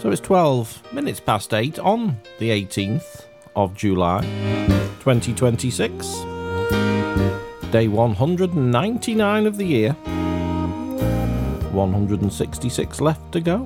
So it's 12 minutes past 8 on the 18th of July 2026. Day 199 of the year. 166 left to go.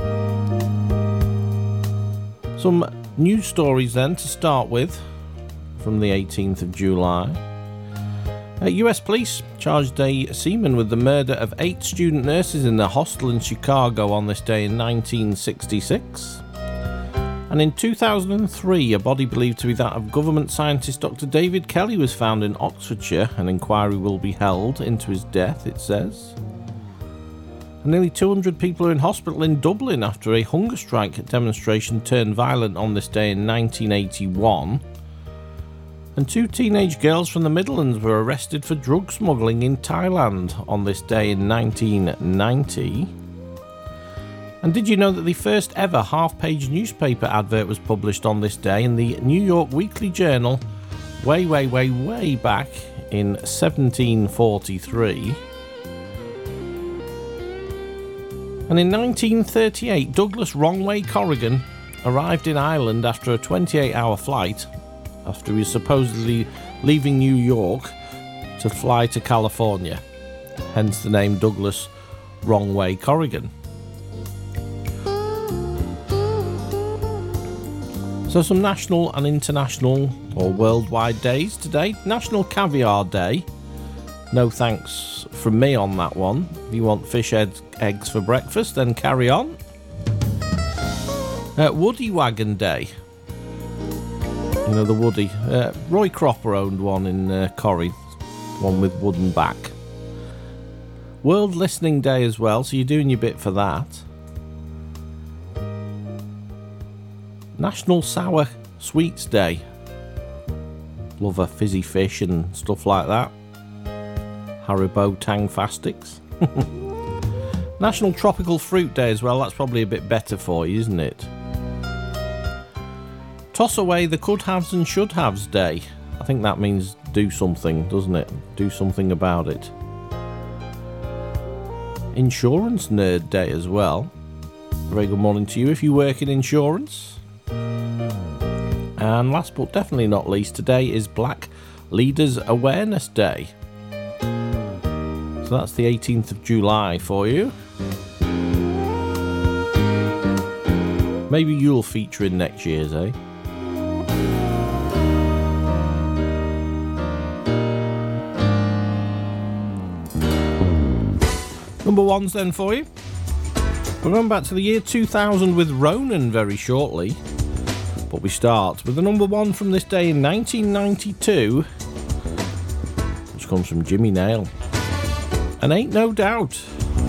Some news stories then to start with from the 18th of July. US police charged a seaman with the murder of 8 student nurses in the hostel in Chicago on this day in 1966. And in 2003, a body believed to be that of government scientist Dr. David Kelly was found in Oxfordshire. An inquiry will be held into his death, it says. And nearly 200 people are in hospital in Dublin after a hunger strike demonstration turned violent on this day in 1981. And 2 teenage girls from the Midlands were arrested for drug smuggling in Thailand on this day in 1990. And did you know that the first ever half-page newspaper advert was published on this day in the New York Weekly Journal way back in 1743? And in 1938, Douglas Wrongway Corrigan arrived in Ireland after a 28-hour flight, after he was supposedly leaving New York to fly to California, hence the name Douglas Wrongway Corrigan. So some national and international or worldwide days today. National Caviar Day. No thanks from me on that one. If you want fish eggs for breakfast, then carry on. Woody Wagon Day. You know, the Woody. Roy Cropper owned one in Corrie, one with wooden back. World Listening Day as well, so you're doing your bit for that. National Sour Sweets Day. Love a fizzy fish and stuff like that. Haribo Tang Fastics. National Tropical Fruit Day as well, that's probably a bit better for you, isn't it? Toss away the could-haves and should-haves day. I think that means do something, doesn't it? Do something about it. Insurance Nerd Day as well. Very good morning to you if you work in insurance. And last but definitely not least, today is Black Leaders Awareness Day. So that's the 18th of July for you. Maybe you'll feature in next year's, eh? Number ones then for you. We're going back to the year 2000 with Ronan very shortly. But we start with the number one from this day in 1992, which comes from Jimmy Nail. And Ain't No Doubt.